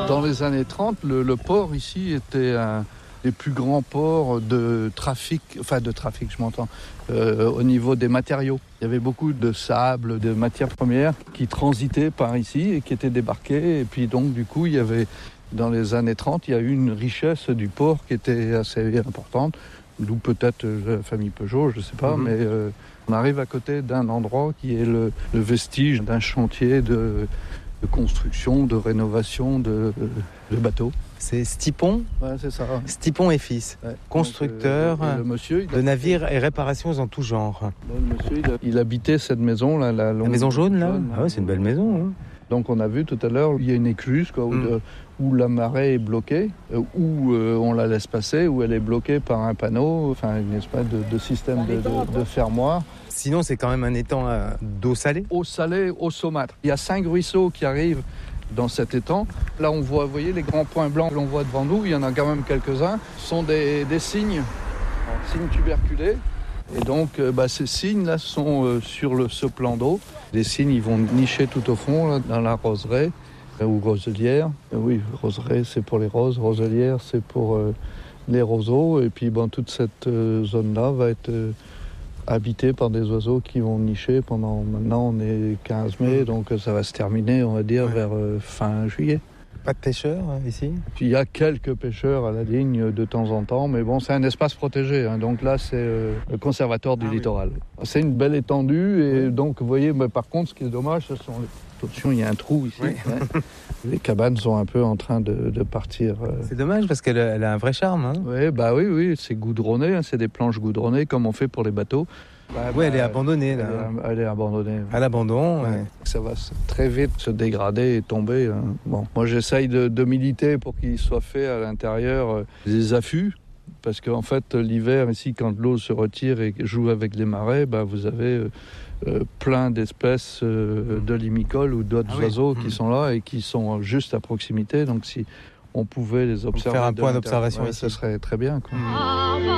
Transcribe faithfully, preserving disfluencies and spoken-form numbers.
Dans les années trente, le, le port ici était un des plus grands ports de trafic, enfin de trafic, je m'entends, euh, au niveau des matériaux. Il y avait beaucoup de sable, de matières premières qui transitaient par ici et qui étaient débarquées. Et puis donc, du coup, il y avait, dans les années trente, il y a eu une richesse du port qui était assez importante. D'où peut-être la famille Peugeot, je ne sais pas, mmh. mais euh, on arrive à côté d'un endroit qui est le, le vestige d'un chantier de, de construction, de rénovation de, de bateaux. C'est Stipon, ouais, c'est ça. Stipon et fils, ouais. constructeur Donc, euh, le monsieur, de navires et réparations en tout genre. Le monsieur, il, a, il habitait cette maison, là, la, la maison jaune, là. Ah ouais, c'est une belle maison. Hein. Donc on a vu tout à l'heure, il y a une écluse quoi, où, mm. de, où la marée est bloquée, euh, où euh, on la laisse passer, où elle est bloquée par un panneau, enfin une espèce de, de système de, de, de fermoir. Sinon, c'est quand même un étang euh, d'eau salée. Eau salée, eau saumâtre. Il y a cinq ruisseaux qui arrivent dans cet étang. Là, on voit, vous voyez, les grands points blancs que l'on voit devant nous, il y en a quand même quelques-uns, ce sont des, des cygnes, cygnes tuberculés. Et donc, euh, bah, ces cygnes-là sont euh, sur le, ce plan d'eau. Les cygnes, ils vont nicher tout au fond, là, dans la roseraie euh, ou roselière. Euh, oui, roseraie, c'est pour les roses. Roselière, c'est pour euh, les roseaux. Et puis, bon, toute cette euh, zone-là va être euh, habitée par des oiseaux qui vont nicher pendant... Maintenant, on est quinze mai, donc ça va se terminer, on va dire, ouais. vers euh, fin juillet. Pas de pêcheurs hein, ici ? Il y a quelques pêcheurs à la ligne de temps en temps, mais bon, c'est un espace protégé. Hein, donc là, c'est euh, le conservatoire du ah, littoral. Oui. C'est une belle étendue et oui. donc, vous voyez, mais par contre, ce qui est dommage, ce sont les... Attention, il y a un trou ici. Oui. Hein. Les cabanes sont un peu en train de, de partir. Euh... C'est dommage parce qu'elle a, elle a un vrai charme. Hein. Oui, bah oui, oui, c'est goudronné, hein, c'est des planches goudronnées comme on fait pour les bateaux. Bah, oui, bah, elle est abandonnée là. Elle est, elle est abandonnée. À l'abandon, ouais. Ouais. Ça va très vite se dégrader et tomber. Hein. Bon, moi j'essaye de, de militer pour qu'il soit fait à l'intérieur euh, des affûts. Parce qu'en fait, l'hiver, ici, quand l'eau se retire et joue avec les marais, bah, vous avez euh, euh, plein d'espèces euh, de limicoles ou d'autres ah, oiseaux oui. qui mmh. sont là et qui sont juste à proximité. Donc si on pouvait les observer... Donc faire un point d'observation ouais, ici. Ce serait très bien. Quoi. Mmh.